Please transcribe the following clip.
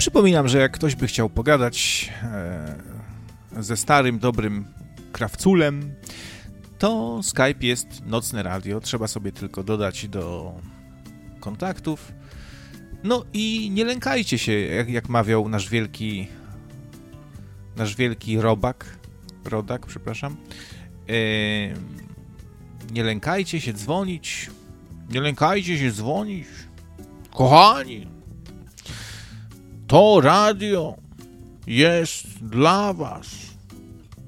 Przypominam, że jak ktoś by chciał pogadać ze starym, dobrym krawculem, to Skype jest Nocne Radio. Trzeba sobie tylko dodać do kontaktów. No i nie lękajcie się, jak mawiał nasz wielki rodak, przepraszam. Nie lękajcie się dzwonić. Nie lękajcie się dzwonić. Kochani, to radio jest dla was.